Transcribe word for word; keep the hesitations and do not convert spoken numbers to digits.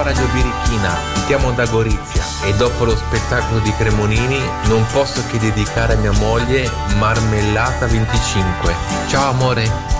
Radio Birichina, chiamo da Gorizia e dopo lo spettacolo di Cremonini non posso che dedicare a mia moglie Marmellata venticinque. Ciao amore!